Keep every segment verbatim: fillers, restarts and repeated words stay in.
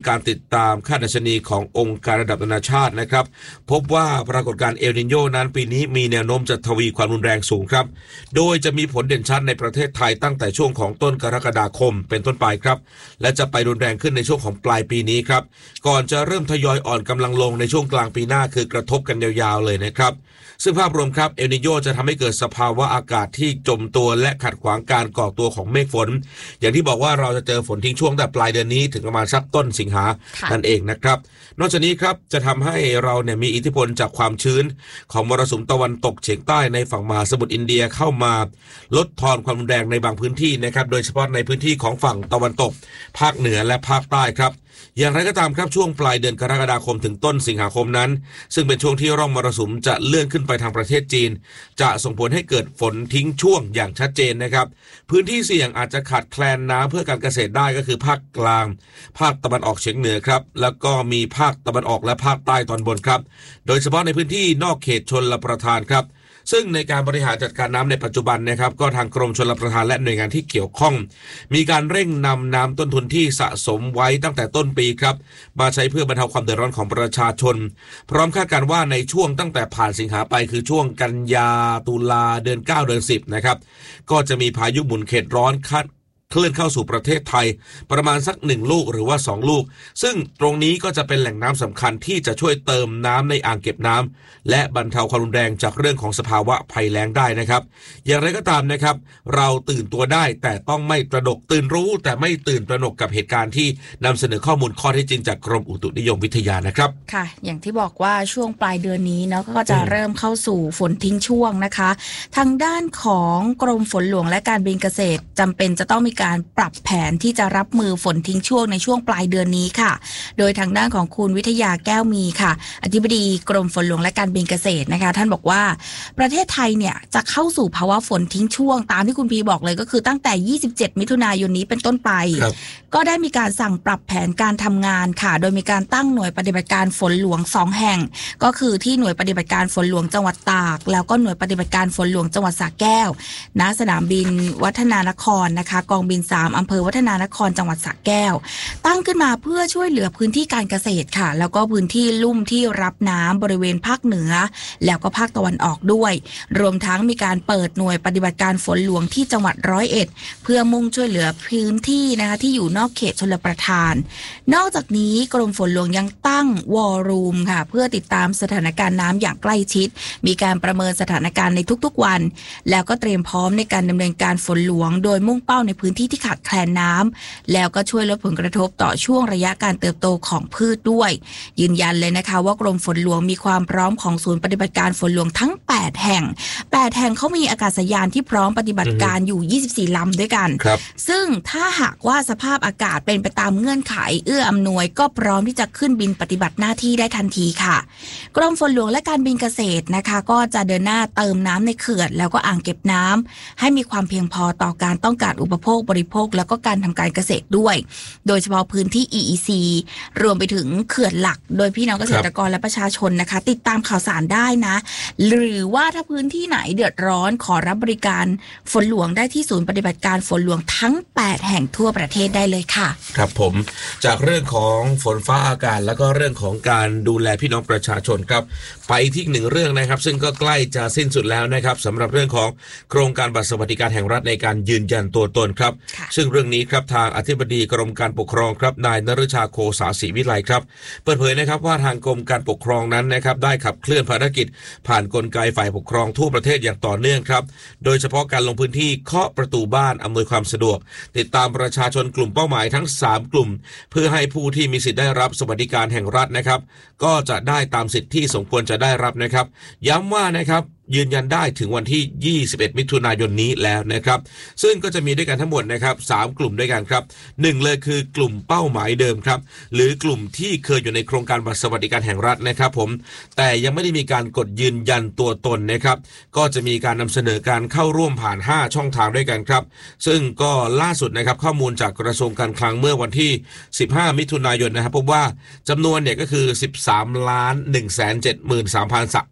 การติดตามค่าดัชนีขององค์การระดับนานาชาตินะครับพบว่าปรากฏการณ์เอลนิโญนั้นปีนี้มีแนวโน้มจะทวีความรุนแรงสูงครับโดยจะมีผลเด่นชัดในประเทศไทยตั้งแต่ช่วงของต้นกรกฎาคมเป็นต้นไปครับและจะไปรุนแรงขึ้นในช่วงของปลายปีนี้ครับก่อนจะเริ่มทยอยอ่อนกำลังลงในช่วงกลางปีหน้าคือกระทบกันยาวๆเลยนะครับซึ่งภาพรวมครับเอลนิโญจะทำให้เกิดสภาวะอากาศที่จมตัวและขัดขวางการก่อตัวของเมฆฝนอย่างที่บอกว่าเราจะเจอฝนทิ้งช่วงแต่ปลายเดือนนี้ถึงประมาณสักต้นสิงหานั่นเองนะครับนอกจากนี้ครับจะทำให้เราเนี่ยมีอิทธิพลจากความชื้นของมรสุมตะวันตกเฉียงใต้ในฝั่งมหาสมุทรอินเดียเข้ามาลดทอนความรุนแรงในบางพื้นที่นะครับโดยเฉพาะในพื้นที่ของฝั่งตะวันตกภาคเหนือและภาคใต้ครับอย่างไรก็ตามครับช่วงปลายเดือนกรกฎาคมถึงต้นสิงหาคมนั้นซึ่งเป็นช่วงที่ร่องมรสุมจะเลื่อนขึ้นไปทางประเทศจีนจะส่งผลให้เกิดฝนทิ้งช่วงอย่างชัดเจนนะครับพื้นที่เสี่ยงอาจจะขาดแคลนน้ำเพื่อการเกษตรได้ก็คือภาคกลางภาคตะวันออกเฉียงเหนือครับแล้วก็มีภาคตะวันออกและภาคใต้ตอนบนครับโดยเฉพาะในพื้นที่นอกเขตชลประทานครับซึ่งในการบริหารจัดการน้ำในปัจจุบันนะครับก็ทางกรมชลประทานและหน่วยงานที่เกี่ยวข้องมีการเร่งนำน้ำต้นทุนที่สะสมไว้ตั้งแต่ต้นปีครับมาใช้เพื่อบรรเทาความเดือดร้อนของประชาชนพร้อมคาดการณ์ว่าในช่วงตั้งแต่ผ่านสิงหาไปคือช่วงกันยาตุลาเดือนเก้าเดือนสิบนะครับก็จะมีพายุหมุนเขตร้อนคาดเคลื่อนเข้าสู่ประเทศไทยประมาณสักหนึ่งลูกหรือว่าสองลูกซึ่งตรงนี้ก็จะเป็นแหล่งน้ำสำคัญที่จะช่วยเติมน้ำในอ่างเก็บน้ำและบรรเทาความรุนแรงจากเรื่องของสภาวะภัยแล้งได้นะครับอย่างไรก็ตามนะครับเราตื่นตัวได้แต่ต้องไม่ตระหนกตื่นรู้แต่ไม่ตื่นตระหนกกับเหตุการณ์ที่นำเสนอข้อมูลข้อเท็จจริงจากกรมอุตุนิยมวิทยานะครับค่ะอย่างที่บอกว่าช่วงปลายเดือนนี้เนาะก็จะเริ่มเข้าสู่ฝนทิ้งช่วงนะคะทางด้านของกรมฝนหลวงและการบินเกษตรจำเป็นจะต้องมีการปรับแผนที่จะรับมือฝนทิ้งช่วงในช่วงปลายเดือนนี้ค่ะโดยทางด้านของคุณวิทยาแก้วมีค่ะอธิบดีกรมฝนหลวงและการบินเกษตรนะคะท่านบอกว่าประเทศไทยเนี่ยจะเข้าสู่ภาวะฝนทิ้งช่วงตามที่คุณพีบอกเลยก็คือตั้งแต่ยี่สิบเจ็ดมิถุนายนนี้เป็นต้นไปก็ได้มีการสั่งปรับแผนการทำงานค่ะโดยมีการตั้งหน่วยปฏิบัติการฝนหลวงสองแห่งก็คือที่หน่วยปฏิบัติการฝนหลวงจังหวัดตากแล้วก็หน่วยปฏิบัติการฝนหลวงจังหวัดสระแก้วณสนามบินวัฒนานครนะคะกองบินสามอำเภอวัฒนานครจังหวัดสระแก้วตั้งขึ้นมาเพื่อช่วยเหลือพื้นที่การเกษตรค่ะแล้วก็พื้นที่ลุ่มที่รับน้ำบริเวณภาคเหนือแล้วก็ภาคตะวันออกด้วยรวมทั้งมีการเปิดหน่วยปฏิบัติการฝนหลวงที่จังหวัดร้อยเอ็ดเพื่อมุ่งช่วยเหลือพื้นที่นะคะที่อยู่นอกเขตชลประทานนอกจากนี้กรมฝนหลวงยังตั้งวอลลุ่มค่ะเพื่อติดตามสถานการณ์น้ำอย่างใกล้ชิดมีการประเมินสถานการณ์ในทุกๆวันแล้วก็เตรียมพร้อมในการดำเนินการฝนหลวงโดยมุ่งเป้าในพื้นที่ที่ขาดแคลนน้ำแล้วก็ช่วยลดผลกระทบต่อช่วงระยะการเติบโตของพืชด้วยยืนยันเลยนะคะว่ากรมฝนหลวงมีความพร้อมของศูนย์ปฏิบัติการฝนหลวงทั้งแปดแห่งแปดแห่งเขามีอากาศยานที่พร้อมปฏิบัติการอยู่ยี่สิบสี่ลำด้วยกันซึ่งถ้าหากว่าสภาพอากาศเป็นไปตามเงื่อนไขเอื้ออำนวยก็พร้อมที่จะขึ้นบินปฏิบัติหน้าที่ได้ทันทีค่ะกรมฝนหลวงและการบินเกษตรนะคะก็จะเดินหน้าเติมน้ำในเขื่อนแล้วก็อ่างเก็บน้ำให้มีความเพียงพอต่อการต้องการอุปโภคบริโภคแล้วก็การทำการเกษตรด้วยโดยเฉพาะพื้นที่ อี อี ซี รวมไปถึงเขื่อนหลักโดยพี่น้องเกษตรกรและประชาชนนะคะติดตามข่าวสารได้นะหรือว่าถ้าพื้นที่ไหนเดือดร้อนขอรับบริการฝนหลวงได้ที่ศูนย์ปฏิบัติการฝนหลวงทั้งแปดแห่งทั่วประเทศได้เลยค่ะครับผมจากเรื่องของฝนฟ้าอากาศแล้วก็เรื่องของการดูแลพี่น้องประชาชนครับไปที่หนึ่งเรื่องนะครับซึ่งก็ใกล้จะสิ้นสุดแล้วนะครับสำหรับเรื่องของโครงการบัตรสวัสดิการแห่งรัฐในการยืนยันตัวตนครับซึ่งเรื่องนี้ครับทางอธิบดีกรมการปกครองครับนายนฤชาโคสาศรีวิไลครับเปิดเผยนะครับว่าทางกรมการปกครองนั้นนะครับได้ขับเคลื่อนภารกิจผ่านกลไกฝ่ายปกครองทั่วประเทศอย่างต่อเนื่องครับโดยเฉพาะการลงพื้นที่เคาะประตูบ้านอำนวยความสะดวกติดตามประชาชนกลุ่มเป้าหมายทั้งสามกลุ่มเพื่อให้ผู้ที่มีสิทธิ์ได้รับสวัสดิการแห่งรัฐนะครับก็จะได้ตามสิทธิที่สมควรจะได้รับนะครับย้ำว่านะครับยืนยันได้ถึงวันที่ยี่สิบเอ็ดมิถุนายนนี้แล้วนะครับซึ่งก็จะมีด้วยกันทั้งหมดนะครับสามกลุ่มด้วยกันครับหนึ่งเลยคือกลุ่มเป้าหมายเดิมครับหรือกลุ่มที่เคยอยู่ในโครงการบัตรสวัสดิการแห่งรัฐนะครับผมแต่ยังไม่ได้มีการกดยืนยันตัวตนนะครับก็จะมีการนำเสนอการเข้าร่วมผ่านห้าช่องทางด้วยกันครับซึ่งก็ล่าสุดนะครับข้อมูลจากกระทรวงการคลังเมื่อวันที่สิบห้ามิถุนายนนะครับพบว่าจำนวนเนี่ยก็คือ สิบสามล้านหนึ่งแสนเจ็ดหมื่นสามพัน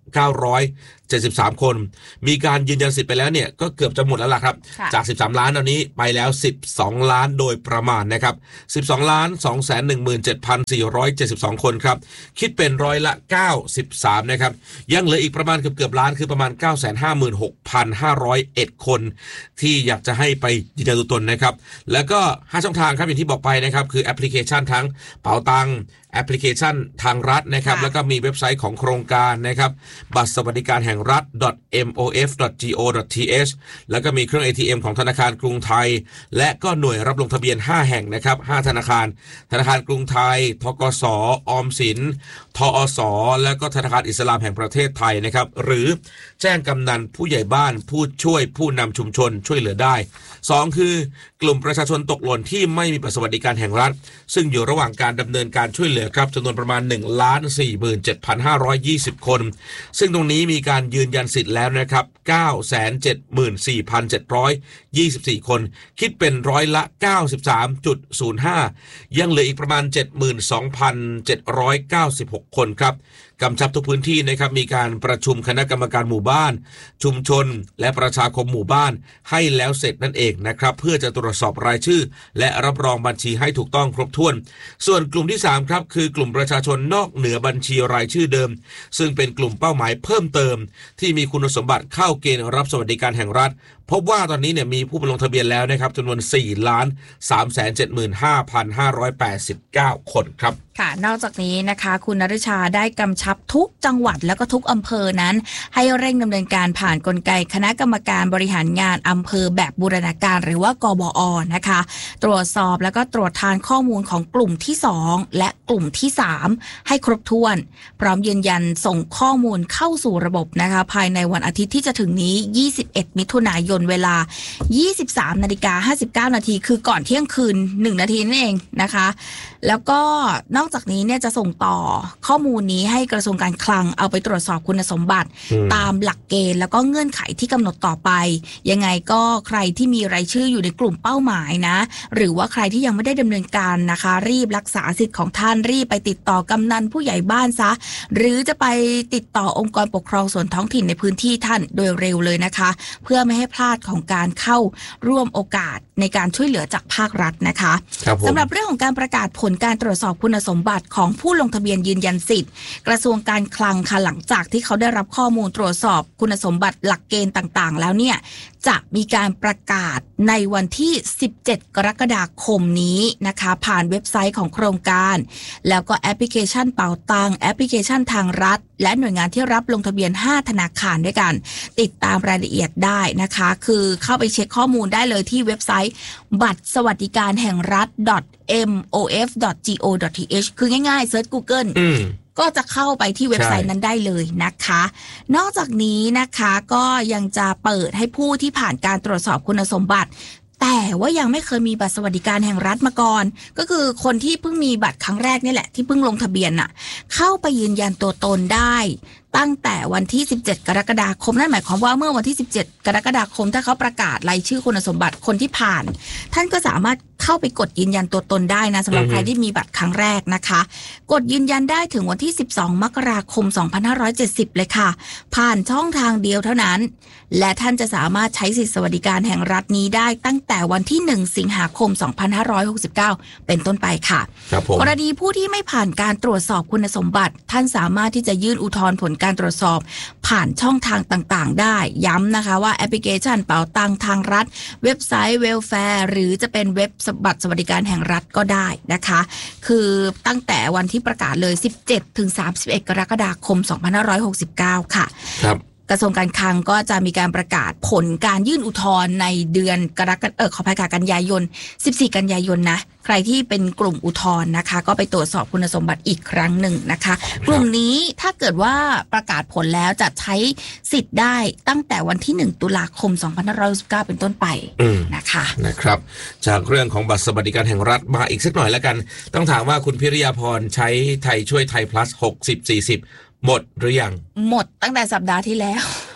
เก้าร้อยเจ็ดสิบสามคนมีการยืนยันสิทธิ์ไปแล้วเนี่ยก็เกือบจะหมดแล้วล่ะครับจากสิบสามล้านตอนนี้ไปแล้วสิบสองล้านโดยประมาณนะครับสิบสองล้าน สองแสนหนึ่งหมื่นเจ็ดพันสี่ร้อยเจ็ดสิบสองคนครับคิดเป็นร้อยละเก้าสิบสามนะครับยังเหลืออีกประมาณเกือบเกือบล้านคือประมาณ เก้าแสนห้าหมื่นหกพันห้าร้อยเอ็ด คนที่อยากจะให้ไปยืนยันตัวตนนะครับแล้วก็ห้าช่องทางครับอย่างที่บอกไปนะครับคือแอปพลิเคชันทั้งเป๋าตังแอปพลิเคชันทางรัฐนะครับแล้วก็มีเว็บไซต์ของโครงการนะครับบัตรสวัสดิการแห่งรัฐ เอ็ม โอ เอฟ ดอท จี โอ ดอท ที เอช แล้วก็มีเครื่อง เอ ที เอ็ม ของธนาคารกรุงไทยและก็หน่วยรับลงทะเบียนห้าแห่งนะครับห้าธนาคารธนาคารกรุงไทยธกส.ออมสินทอส.และก็ธนาคารอิสลามแห่งประเทศไทยนะครับหรือแจ้งกำนันผู้ใหญ่บ้านผู้ช่วยผู้นำชุมชนช่วยเหลือได้สองคือกลุ่มประชาชนตกหล่นที่ไม่มีบัตรสวัสดิการแห่งรัฐซึ่งอยู่ระหว่างการดำเนินการช่วยเหลือครับจำนวนประมาณ หนึ่งล้าน สี่หมื่นเจ็ดพันห้าร้อยยี่สิบ คนซึ่งตรงนี้มีการยืนยันสิทธิ์แล้วนะครับ เก้าแสนเจ็ดหมื่นสี่พันเจ็ดร้อยยี่สิบสี่ คนคิดเป็นร้อยละ เก้าสิบสามจุดศูนย์ห้า ยังเหลืออีกประมาณ เจ็ดหมื่นสองพันเจ็ดร้อยเก้าสิบหก คนครับกำชับทุกพื้นที่นะครับมีการประชุมคณะกรรมการหมู่บ้านชุมชนและประชาคมหมู่บ้านให้แล้วเสร็จนั่นเองนะครับเพื่อจะตรวจสอบรายชื่อและรับรองบัญชีให้ถูกต้องครบถ้วนส่วนกลุ่มที่สามครับคือกลุ่มประชาชนนอกเหนือบัญชีรายชื่อเดิมซึ่งเป็นกลุ่มเป้าหมายเพิ่มเติมที่มีคุณสมบัติเข้าเกณฑ์รับสวัสดิการแห่งรัฐพบว่าตอนนี้เนี่ยมีผู้ลงทะเบียนแล้วนะครับจำนวน สี่ล้าน สามแสนเจ็ดหมื่นห้าพันห้าร้อยแปดสิบเก้า คนครับค่ะนอกจากนี้นะคะคุณณฤชาได้กำชับทุกจังหวัดแล้วก็ทุกอำเภอนั้นให้เร่งดำเนินการผ่านกลไกคณะกรรมการบริหารงานอำเภอแบบบูรณาการหรือว่ากบอ.นะคะตรวจสอบแล้วก็ตรวจทานข้อมูลของกลุ่มที่สองและกลุ่มที่สามให้ครบถ้วนพร้อมยืนยันส่งข้อมูลเข้าสู่ระบบนะคะภายในวันอาทิตย์ที่จะถึงนี้ยี่สิบเอ็ดมิถุนายนเวลา ยี่สิบสามนาฬิกาห้าสิบเก้านาทีคือก่อนเที่ยงคืนหนึ่งนาทีนั่นเองนะคะแล้วก็นอกจากนี้เนี่ยจะส่งต่อข้อมูลนี้ให้กระทรวงการคลังเอาไปตรวจสอบคุณสมบัติตามหลักเกณฑ์แล้วก็เงื่อนไขที่กำหนดต่อไปยังไงก็ใครที่มีรายชื่ออยู่ในกลุ่มเป้าหมายนะหรือว่าใครที่ยังไม่ได้ดำเนินการนะคะรีบรักษาสิทธิ์ของท่านรีบไปติดต่อกำนันผู้ใหญ่บ้านซะหรือจะไปติดต่อองค์กรปกครองส่วนท้องถิ่นในพื้นที่ท่านโดยเร็วเลยนะคะเพื่อไม่ให้พลาดของการเข้าร่วมโอกาสในการช่วยเหลือจากภาครัฐนะคะสำหรับเรื่องของการประกาศผลการตรวจสอบคุณสมบัติของผู้ลงทะเบียนยืนยันสิทธิ์กระทรวงการคลังค่ะหลังจากที่เขาได้รับข้อมูลตรวจสอบคุณสมบัติหลักเกณฑ์ต่างๆแล้วเนี่ยจะมีการประกาศในวันที่สิบเจ็ดกรกฎาคมนี้นะคะผ่านเว็บไซต์ของโครงการแล้วก็แอปพลิเคชันเป๋าตังแอปพลิเคชันทางรัฐและหน่วยงานที่รับลงทะเบียนห้าธนาคารด้วยกันติดตามรายละเอียดได้นะคะคือเข้าไปเช็คข้อมูลได้เลยที่เว็บไซต์บัตรสวัสดิการแห่งรัฐ เอ็ม โอ เอฟ ดอท จี โอ ดอท ที เอช คือง่ายๆเซิร์ช Google ก็จะเข้าไปที่เว็บไซต์นั้นได้เลยนะคะนอกจากนี้นะคะก็ยังจะเปิดให้ผู้ที่ผ่านการตรวจสอบคุณสมบัติแต่ว่ายังไม่เคยมีบัตรสวัสดิการแห่งรัฐมาก่อนก็คือคนที่เพิ่งมีบัตรครั้งแรกนี่แหละที่เพิ่งลงทะเบียนน่ะเข้าไปยืนยันตัวตนได้ตั้งแต่วันที่สิบเจ็ดกรกฎาคมนั่นหมายความว่าเมื่อวันที่สิบเจ็ดกรกฎาคมถ้าเขาประกาศรายชื่อคุณสมบัติคนที่ผ่านท่านก็สามารถเข้าไปกดยืนยันตัวตนได้นะสำหรับใครที่มีบัตรครั้งแรกนะคะกดยืนยันได้ถึงวันที่สิบสองมกราคมสองพันห้าร้อยเจ็ดสิบเลยค่ะผ่านช่องทางเดียวเท่านั้นและท่านจะสามารถใช้สิทธิสวัสดิการแห่งรัฐนี้ได้ตั้งแต่วันที่หนึ่งสิงหาคมสองพันห้าร้อยหกสิบเก้าเป็นต้นไปค่ะกรณีผู้ที่ไม่ผ่านการตรวจสอบคุณสมบัติท่านสามารถที่จะยื่นอุทธรณ์ผลการตรวจสอบผ่านช่องทางต่างๆได้ย้ำนะคะว่าแอปพลิเคชันเป๋าตังทางรัฐเว็บไซต์เวลแฟร์หรือจะเป็นเว็บบัตรสวัสดิการแห่งรัฐก็ได้นะคะคือตั้งแต่วันที่ประกาศเลยสิบเจ็ดถึงสามสิบเอ็ดกรกฎาคมสองพันห้าร้อยหกสิบเก้าค่ะครับกระทรวงการคลังก็จะมีการประกาศผลการยื่นอุทธรณ์ในเดือนกรกฎาคมเออขออภัยค่ะกันยายนสิบสี่กันยายนนะใครที่เป็นกลุ่มอุทธรณ์นะคะก็ไปตรวจสอบคุณสมบัติอีกครั้งหนึ่งนะคะกลุ่มนี้ถ้าเกิดว่าประกาศผลแล้วจะใช้สิทธิ์ได้ตั้งแต่วันที่หนึ่งตุลาคมสองพันห้าร้อยหกสิบเก้าเป็นต้นไปนะคะนะครับจากเรื่องของบัตรสวัสดิการแห่งรัฐมาอีกสักหน่อยแล้วกันต้องถามว่าคุณพิริยาพรใช้ไทยช่วยไทย plus หกสิบ สี่สิบหมดหรือยังหมดตั้งแต่สัปดาห์ที่แล้ว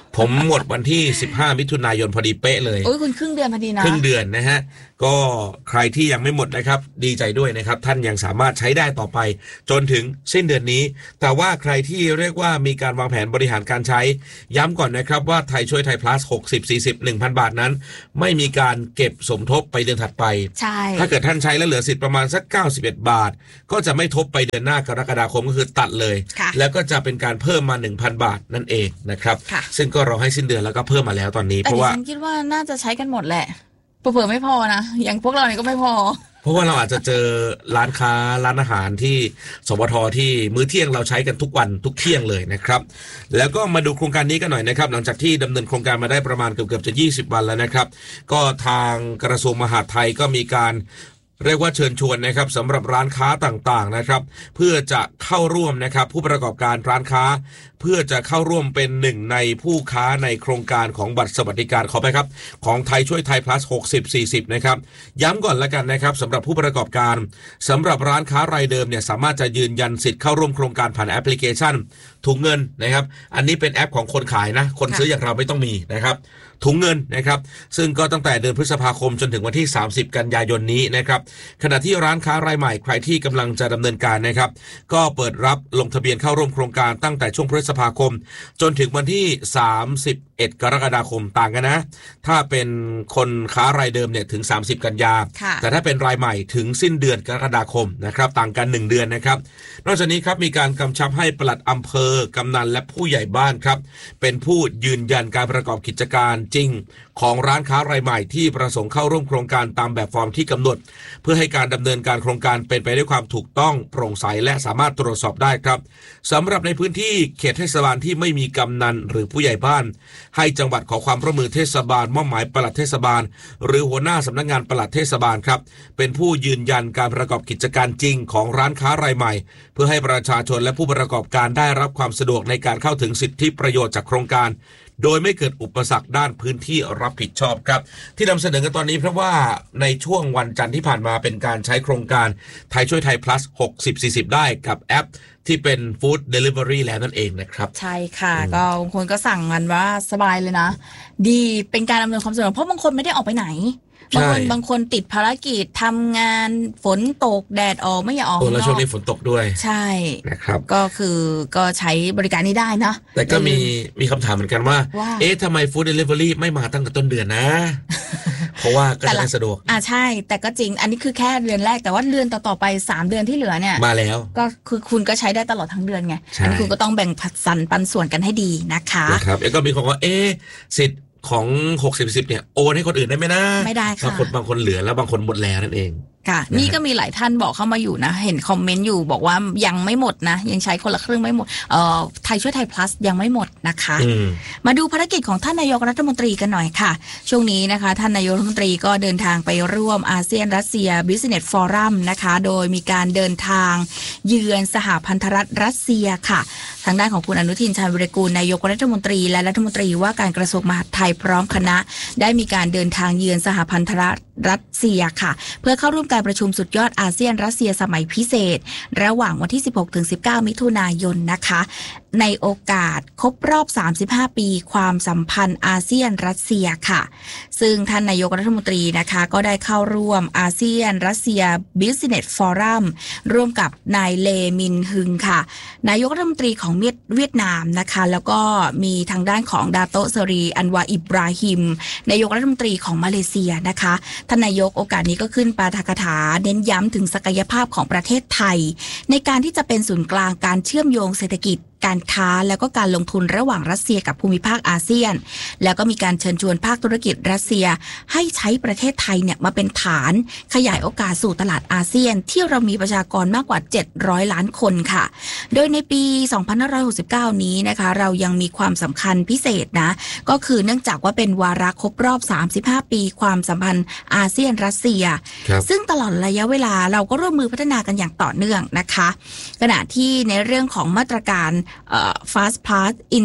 ผมหมดวันที่สิบห้ามิถุนายนพอดีเป๊ะเลยโอ้ยคุณครึ่งเดือนพอดีนะครึ่งเดือนนะฮะก็ใครที่ยังไม่หมดนะครับดีใจด้วยนะครับท่านยังสามารถใช้ได้ต่อไปจนถึงสิ้นเดือนนี้แต่ว่าใครที่เรียกว่ามีการวางแผนบริหารการใช้ย้ำก่อนนะครับว่าไทยช่วยไทย plus หกสิบ สี่สิบ หนึ่งพัน บาทนั้นไม่มีการเก็บสมทบไปเดือนถัดไปใช่ถ้าเกิดท่านใช้แล้วเหลือสิทธิ์ประมาณสักเก้าสิบเอ็ดบาทก็จะไม่ทบไปเดือนหน้ากรกฎาคมก็คือตัดเลยแล้วก็จะเป็นการเพิ่มมา หนึ่งพัน บาทนั่นเองนะครับซึ่งก็รอให้สิ้นเดือนแล้วก็เพิ่มมาแล้วตอนนี้เพราะว่าฉันคิดว่าน่าจะใช้กันหมดแหละเผื่อไม่พอนะอย่างพวกเราเนี่ยก็ไม่พอเพราะว่าเราอาจจะเจอร้านค้าร้านอาหารที่สปทที่มื้อเที่ยงเราใช้กันทุกวันทุกเที่ยงเลยนะครับแล้วก็มาดูโครงการนี้กันหน่อยนะครับหลังจากที่ดำเนินโครงการมาได้ประมาณเกือบๆจะยี่สิบวันแล้วนะครับก็ทางกระทรวงมหาดไทยก็มีการเรียกว่าเชิญชวนนะครับสำหรับร้านค้าต่างๆนะครับเพื่อจะเข้าร่วมนะครับผู้ประกอบการร้านค้าเพื่อจะเข้าร่วมเป็นหนึ่งในผู้ค้าในโครงการของบัตรสวัสดิการขอไปครับของไทยช่วยไทย plus หกสิบ สี่สิบนะครับย้ำก่อนละกันนะครับสำหรับผู้ประกอบการสำหรับร้านค้ารายเดิมเนี่ยสามารถจะยืนยันสิทธิ์เข้าร่วมโครงการผ่านแอปพลิเคชันถุงเงินนะครับอันนี้เป็นแอปของคนขายนะคนซื้ออย่างเราไม่ต้องมีนะครับถุงเงินนะครับซึ่งก็ตั้งแต่เดือนพฤษภาคมจนถึงวันที่สามสิบกันยายนนี้นะครับขณะที่ร้านค้ารายใหม่ใครที่กำลังจะดำเนินการนะครับก็เปิดรับลงทะเบียนเข้าร่วมโครงการตั้งแต่ช่วงพฤษภาคมจนถึงวันที่สามสิบเอ็ดกรกฎาคมต่างกันนะถ้าเป็นคนค้ารายเดิมเนี่ยถึงสามสิบกันยาแต่ถ้าเป็นรายใหม่ถึงสิ้นเดือนกรกฎาคมนะครับต่างกันหนึ่งเดือนนะครับนอกจากนี้ครับมีการกำชับให้ปลัดอำเภอกำนันและผู้ใหญ่บ้านครับเป็นผู้ยืนยันการประกอบกิจการจริงของร้านค้ารายใหม่ที่ประสงค์เข้าร่วมโครงการตามแบบฟอร์มที่กำหนดเพื่อให้การดำเนินการโครงการเป็นไปด้วยความถูกต้องโปร่งใสและสามารถตรวจสอบได้ครับสำหรับในพื้นที่เขตเทศบาลที่ไม่มีกำนันหรือผู้ใหญ่บ้านให้จังหวัดขอความร่วมมือเทศบาลมอบหมายปลัดเทศบาลหรือหัวหน้าสำนักงานปลัดเทศบาลครับเป็นผู้ยืนยันการประกอบกิจการจริงของร้านค้ารายใหม่เพื่อให้ประชาชนและผู้ประกอบการได้รับความสะดวกในการเข้าถึงสิทธิประโยชน์จากโครงการโดยไม่เกิดอุปสรรคด้านพื้นที่รับผิดชอบครับที่นำเสนอกันตอนนี้เพราะว่าในช่วงวันจันทร์ที่ผ่านมาเป็นการใช้โครงการไทยช่วยไทย plus หกสิบ สี่สิบได้กับแอปที่เป็นฟู้ดเดลิเวอรี่แล้วนั่นเองนะครับใช่ค่ะก็บางคนก็สั่งกันว่าสบายเลยนะดีเป็นการอำนวยความสะดวกเพราะบางคนไม่ได้ออกไปไหนบางคนบางคนติดภารกิจทำงานฝนตกแดดออกไม่อยากออกแล้วช่วงนี้ฝนตกด้วยใช่นะครับก็คือก็ใช้บริการนี้ได้นะแต่ก็มีมีคำถามเหมือนกันว่าเอ๊ะทำไมฟู้ดเดลิเวอรี่ไม่มาตั้งแต่ต้นเดือนนะ เพราะว่าก็จะสะดวกอ่าใช่แต่ก็จริงอันนี้คือแค่เดือนแรกแต่ว่าเดือนต่อๆไปสามเดือนที่เหลือเนี่ยมาแล้วก็คือคุณก็ใช้ได้ตลอดทั้งเดือนไงอันนี้คุณก็ต้องแบ่งสรรปันส่วนกันให้ดีนะคะนะครับแล้วก็มีคนว่าเอ๊ะสิทธิ์ของหกสิบ สิบเนี่ยโอนให้คนอื่นได้ไหมนะไม่ได้ค่ะบางคนบางคนเหลือแล้วบางคนหมดแล้วนั่นเองค่ะนี่ก็มีหลายท่านบอกเข้ามาอยู่นะเห็นคอมเมนต์อยู่บอกว่ายังไม่หมดนะยังใช้คนละครึ่งไม่หมดเอ่อไทยช่วยไทย plus ยังไม่หมดนะคะมาดูภารกิจของท่านนายกรัฐมนตรีกันหน่อยค่ะช่วงนี้นะคะท่านนายกรัฐมนตรีก็เดินทางไปร่วมอาเซียนรัสเซีย Business Forum นะคะโดยมีการเดินทางเยือนสหพันธรัฐรัสเซียค่ะทางด้านของคุณอนุทินชาญวิรกูลนายกรัฐมนตรีและรัฐมนตรีว่าการกระทรวงมหาดไทยพร้อมคณะได้มีการเดินทางเยือนสหพันธรัฐรัสเซียค่ะเพื่อเข้าร่วมการประชุมสุดยอดอาเซียนรัสเซียสมัยพิเศษระหว่างวันที่ สิบหกถึงสิบเก้า มิถุนายนนะคะในโอกาสครบรอบสามสิบห้าปีความสัมพันธ์อาเซียนรัสเซียค่ะซึ่งท่านนายกรัฐมนตรีนะคะก็ได้เข้าร่วมอาเซียนรัสเซีย Business Forum ร่วมกับนายเลมินฮึงค่ะนายกรัฐมนตรีของเวียดนามนะคะแล้วก็มีทางด้านของดาโตะเซรีอันวาอิบราฮิมนายกรัฐมนตรีของมาเลเซียนะคะท่านนายกโอกาสนี้ก็ขึ้นปาฐกถาเน้นย้ำถึงศักยภาพของประเทศไทยในการที่จะเป็นศูนย์กลางการเชื่อมโยงเศรษฐกิจการค้าแล้วก็การลงทุนระหว่างรัสเซียกับภูมิภาคอาเซียนแล้วก็มีการเชิญชวนภาคธุรกิจรัสเซียให้ใช้ประเทศไทยเนี่ยมาเป็นฐานขยายโอกาสสู่ตลาดอาเซียนที่เรามีประชากรมากกว่าเจ็ดร้อยล้านคนค่ะโดยในปีสองพันห้าร้อยหกสิบเก้านี้นะคะเรายังมีความสำคัญพิเศษนะก็คือเนื่องจากว่าเป็นวาระครบรอบสามสิบห้าปีความสัมพันธ์อาเซียนรัสเซียซึ่งตลอดระยะเวลาเราก็ร่วมมือพัฒนากันอย่างต่อเนื่องนะคะขณะที่ในเรื่องของมาตรการFast Pass in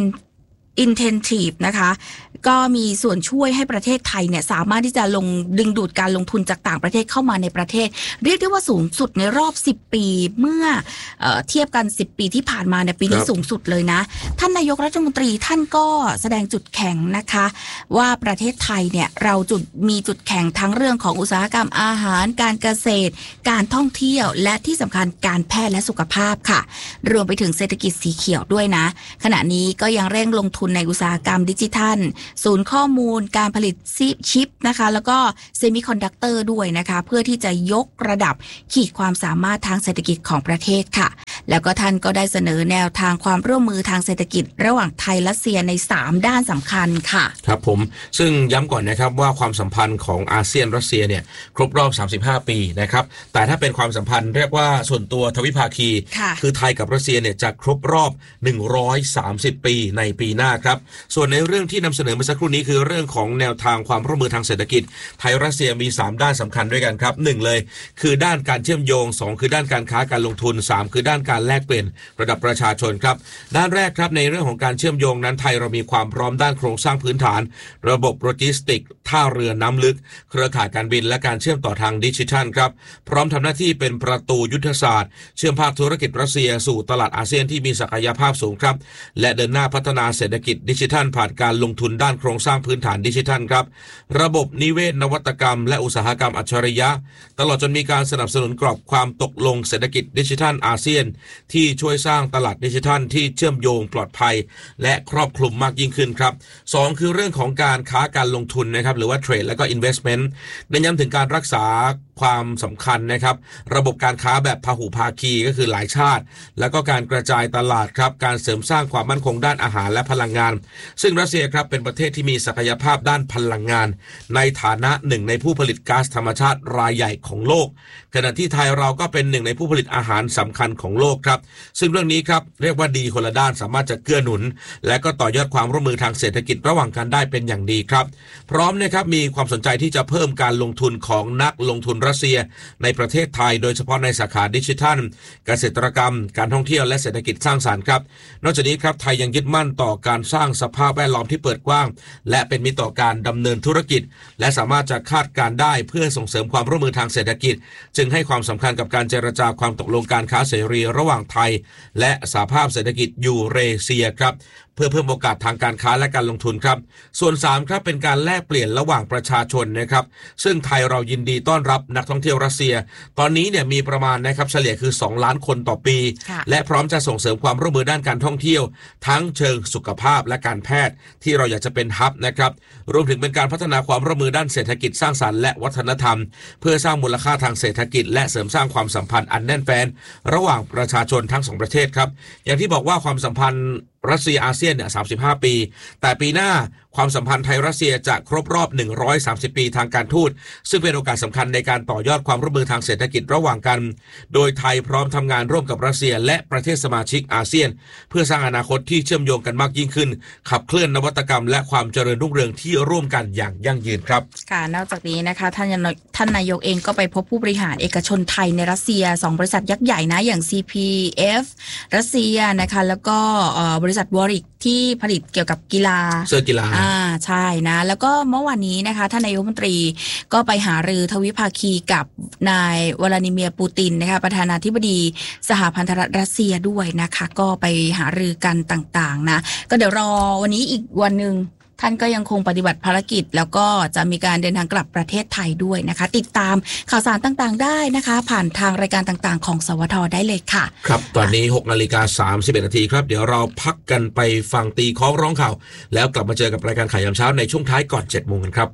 Intensive นะคะก็มีส่วนช่วยให้ประเทศไทยเนี่ยสามารถที่จะลงดึงดูดการลงทุนจากต่างประเทศเข้ามาในประเทศเรียกได้ว่าสูงสุดในรอบสิบปีเมื่อเอ่อเทียบกันสิบปีที่ผ่านมาในปีนี้สูงสุดเลยนะท่านนายกรัฐมนตรีท่านก็แสดงจุดแข็งนะคะว่าประเทศไทยเนี่ยเราจุดมีจุดแข็งทั้งเรื่องของอุตสาหกรรมอาหารการเกษตรการท่องเที่ยวและที่สำคัญการแพทย์และสุขภาพค่ะรวมไปถึงเศรษฐกิจสีเขียวด้วยนะขณะนี้ก็ยังเร่งลงทุนในอุตสาหกรรมดิจิทัลศูนย์ข้อมูลการผลิตชิปนะคะแล้วก็เซมิคอนดักเตอร์ด้วยนะคะเพื่อที่จะยกระดับขีดความสามารถทางเศรษฐกิจของประเทศค่ะแล้วก็ท่านก็ได้เสนอแนวทางความร่วมมือทางเศรษฐกิจระหว่างไทยและรัสเซียในสามด้านสำคัญค่ะครับผมซึ่งย้ำก่อนนะครับว่าความสัมพันธ์ของอาเซียนรัสเซียเนี่ยครบรอบสามสิบห้าปีนะครับแต่ถ้าเป็นความสัมพันธ์เรียกว่าส่วนตัวทวิภาคีคือไทยกับรัสเซียเนี่ยจะครบรอบหนึ่งร้อยสามสิบปีในปีหน้าครับส่วนในเรื่องที่นำเสนอเมื่อสักครู่นี้คือเรื่องของแนวทางความร่วมมือทางเศรษฐกิจไทยรัสเซียมีสามด้านสำคัญด้วยกันครับหนึ่งเลยคือด้านการเชื่อมโยงสองคือด้านการค้าการลงทุนสามคือด้านการแลกเปลี่ยนระดับประชาชนครับด้านแรกครับในเรื่องของการเชื่อมโยงนั้นไทยเรามีความพร้อมด้านโครงสร้างพื้นฐานระบบโลจิสติกท่าเรือน้ำลึกเครือข่ายการบินและการเชื่อมต่อทางดิจิทัลครับพร้อมทำหน้าที่เป็นประตูยุทธศาสตร์เชื่อมภาคธุรกิจรัสเซียสู่ตลาดอาเซียนที่มีศักยภาพสูงครับและเดินหน้าพัฒนาเศรษฐกิจดิจิทัลผ่านการลงทุนด้านโครงสร้างพื้นฐานดิจิทัลครับระบบนิเวศนวัตกรรมและอุตสาหกรรมอัจฉริยะตลอดจนมีการสนับสนุนกรอบความตกลงเศรษฐกิจดิจิทัลอาเซียนที่ช่วยสร้างตลาดดิจิทัลที่เชื่อมโยงปลอดภัยและครอบคลุมมากยิ่งขึ้นครับสองคือเรื่องของการค้าการลงทุนนะครับหรือว่าเทรดและก็ investment เน้นย้ำถึงการรักษาความสำคัญนะครับระบบการค้าแบบพหุภาคีก็คือหลายชาติแล้วก็การกระจายตลาดครับการเสริมสร้างความมั่นคงด้านอาหารและพลังงานซึ่งรัสเซียครับเป็นประเทศที่มีศักยภาพด้านพลังงานในฐานะหนึ่งในผู้ผลิตก๊าซธรรมชาติรายใหญ่ของโลกขณะที่ไทยเราก็เป็นหนึ่งในผู้ผลิตอาหารสำคัญของโลกครับซึ่งเรื่องนี้ครับเรียกว่าดีคนละด้านสามารถจะเกื้อหนุนและก็ต่อยอดความร่วมมือทางเศรษฐกิจระหว่างกันได้เป็นอย่างดีครับพร้อมนะครับมีความสนใจที่จะเพิ่มการลงทุนของนักลงทุนรัสเซียในประเทศไทยโดยเฉพาะในสาขาดิจิทัลเกษตรกรรมการท่องเที่ยวและเศรษฐกิจสร้างสรรค์ครับนอกจากนี้ครับไทยยังยึดมั่นต่อการสร้างสภาพแวดล้อมที่เปิดกว้างและเป็นมิตรต่อการดำเนินธุรกิจและสามารถจะคาดการได้เพื่อส่งเสริมความร่วมมือทางเศรษฐกิจจึงให้ความสำคัญกับการเจรจาความตกลงการค้าเสรีระหว่างไทยและสหภาพเศรษฐกิจยูเรเซียครับเพื่อเพิ่มโอกาสทางการค้าและการลงทุนครับส่วนสามครับเป็นการแลกเปลี่ยนระหว่างประชาชนนะครับซึ่งไทยเรายินดีต้อนรับนักท่องเที่ยวรัสเซียตอนนี้เนี่ยมีประมาณนะครับเฉลี่ยคือสองล้านคนต่อปีและพร้อมจะส่งเสริมความร่วมมือด้านการท่องเที่ยวทั้งเชิงสุขภาพและการแพทย์ที่เราอยากจะเป็นฮับนะครับรวมถึงเป็นการพัฒนาความร่วมมือด้านเศรษฐกิจสร้างสรรค์และวัฒนธรรมเพื่อสร้างมูลค่าทางเศรษฐกิจและเสริมสร้างความสัมพันธ์อันแน่นแฟ้นระหว่างประชาชนทั้งสองประเทศครับอย่างที่บอกว่าความสัมพันธ์รัสเซียอาเซียนเนี่ยสามสิบห้าปีแต่ปีหน้าความสัมพันธ์ไทยรัสเซียจะครบรอบหนึ่งร้อยสามสิบปีทางการทูตซึ่งเป็นโอกาสสำคัญในการต่อยอดความร่วมมือทางเศรษฐกิจระหว่างกันโดยไทยพร้อมทำงานร่วมกับรัสเซียและประเทศสมาชิกอาเซียนเพื่อสร้างอนาคตที่เชื่อมโยงกันมากยิ่งขึ้นขับเคลื่อนนวัตกรรมและความเจริญรุ่งเรืองที่ร่วมกันอย่างยั่งยืนครับค่ะนอกจากนี้นะคะท่านท่านนายกเองก็ไปพบผู้บริหารเอกชนไทยในรัสเซียสองบริษัทยักษ์ใหญ่นะอย่าง ซี พี เอฟ รัสเซียนะคะแล้วก็บริษัทวอริกที่ผลิตเกี่ยวกับกีฬาเสื้อกีฬาอ่าใช่นะแล้วก็เมื่อวานนี้นะคะท่านนายกรัฐมนตรีก็ไปหารือทวิภาคีกับนายวลาดิเมียร์ปูตินนะคะประธานาธิบดีสหพันธรัฐรัสเซียด้วยนะคะก็ไปหารือกันต่างๆนะก็เดี๋ยวรอวันนี้อีกวันนึงท่านก็ยังคงปฏิบัติภารกิจแล้วก็จะมีการเดินทางกลับประเทศไทยด้วยนะคะติดตามข่าวสารต่างๆได้นะคะผ่านทางรายการต่างๆของสวทได้เลยค่ะครับตอนนี้ หกนาฬิกาสามสิบเอ็ดนาทีครับเดี๋ยวเราพักกันไปฟังตีค้องร้องข่าวแล้วกลับมาเจอกับรายการข่าวยามเช้าในช่วงท้ายก่อน เจ็ดโมงกันครับ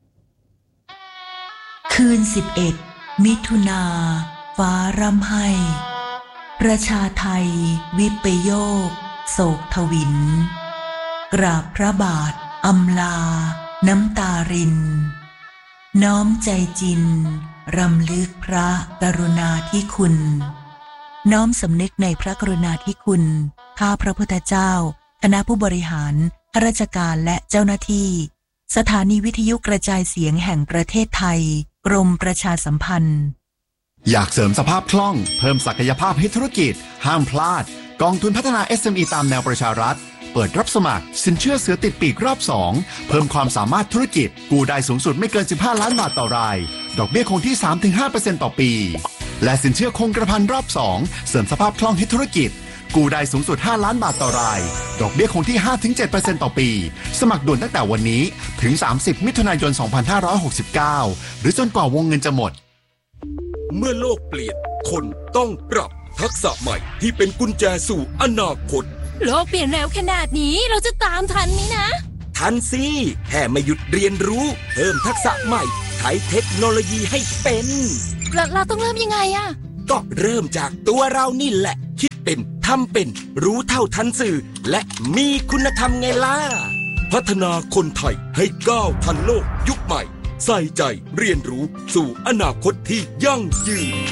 คืนสิบเอ็ดมิถุนาฟ้าร่ำไห้ประชาไทยวิปโยคโศกทวินกราบพระบาทอำลาน้ำตารินน้อมใจจินรำลึกพระกรุณาธิคุณน้อมสำนึกในพระกรุณาธิคุณข้าพระพุทธเจ้าคณะผู้บริหารข้าราชการและเจ้าหน้าที่สถานีวิทยุกระจายเสียงแห่งประเทศไทยกรมประชาสัมพันธ์อยากเสริมสภาพคล่องเพิ่มศักยภาพให้ธุรกิจห้ามพลาดกองทุนพัฒนา เอส เอ็ม อี ตามแนวประชารัฐเปิดรับสมัครสินเชื่อเสือติดปีกรอบสองเพิ่มความสามารถธุรกิจกู้ได้สูงสุดไม่เกินสิบห้าล้านบาทต่อรายดอกเบี้ยคงที่ สามถึงห้าเปอร์เซ็นต์ ต่อปีและสินเชื่อคงกระพันรอบสองเสริมสภาพคล่องให้ธุรกิจกู้ได้สูงสุดห้าล้านบาทต่อรายดอกเบี้ยคงที่ ห้าถึงเจ็ดเปอร์เซ็นต์ ต่อปีสมัครด่วนตั้งแต่วันนี้ถึงสามสิบมิถุนายนสองพันห้าร้อยหกสิบเก้าหรือจนกว่าวงเงินจะหมดเมื่อโลกเปลี่ยนคนต้องปรับทักษะใหม่ที่เป็นกุญแจสู่อนาคตโลกเปลี่ยนเร็วขนาดนี้เราจะตามทันไหมนะทันสิแค่ไม่หยุดเรียนรู้เพิ่มทักษะใหม่ใช้เทคโนโลยีให้เป็นเราเราต้องเริ่มยังไงอะก็เริ่มจากตัวเรานี่แหละคิดเป็นทำเป็นรู้เท่าทันสื่อและมีคุณธรรมไงล่ะพัฒนาคนไทยให้ก้าวทันโลกยุคใหม่ใส่ใจเรียนรู้สู่อนาคตที่ยั่งยืน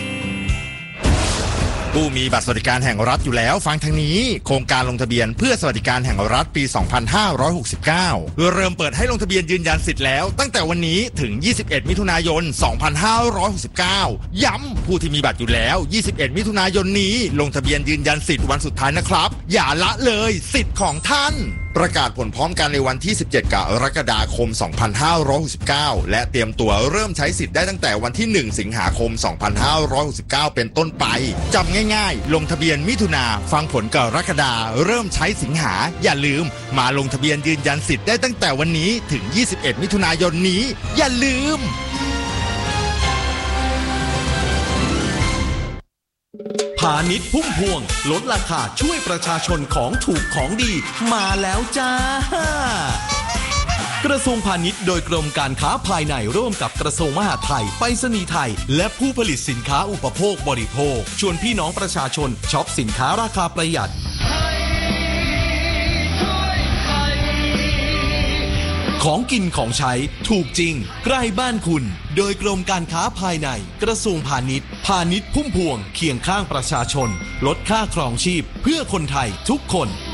ผู้มีบัตรสวัสดิการแห่งรัฐอยู่แล้วฟังทางนี้โครงการลงทะเบียนเพื่อสวัสดิการแห่งรัฐปี สองพันห้าร้อยหกสิบเก้า เริ่มเปิดให้ลงทะเบียนยืนยันสิทธิ์แล้วตั้งแต่วันนี้ถึง ยี่สิบเอ็ดมิถุนายนสองพันห้าร้อยหกสิบเก้า ย้ำผู้ที่มีบัตรอยู่แล้ว ยี่สิบเอ็ดมิถุนายนนี้ลงทะเบียนยืนยันสิทธิ์วันสุดท้ายนะครับอย่าละเลยสิทธิ์ของท่านประกาศผลพร้อมกันในวันที่ สิบเจ็ด กรกฎาคม สองพันห้าร้อยหกสิบเก้า และเตรียมตัวเริ่มใช้สิทธิ์ได้ตั้งแต่วันที่ หนึ่ง สิงหาคม สองพันห้าร้อยหกสิบเก้า เป็นต้นไปจำง่ายๆลงทะเบียนมิถุนาฟังผลกรกฎาเริ่มใช้สิงหาอย่าลืมมาลงทะเบียนยืนยันสิทธิ์ได้ตั้งแต่วันนี้ถึง ยี่สิบเอ็ด มิถุนายนนี้อย่าลืมพาณิชย์พุ่มพวงลดราคาช่วยประชาชนของถูกของดีมาแล้วจ้ากระทรวงพาณิชย์โดยกรมการค้าภายในร่วมกับกระทรวงมหาดไทยไปรษณีย์ไทยและผู้ผลิตสินค้าอุปโภคบริโภคชวนพี่น้องประชาชนช็อปสินค้าราคาประหยัดของกินของใช้ถูกจริงใกล้บ้านคุณโดยกรมการค้าภายในกระทรวงพาณิชย์พาณิชย์พุ่มพวงเคียงข้างประชาชนลดค่าครองชีพเพื่อคนไทยทุกคน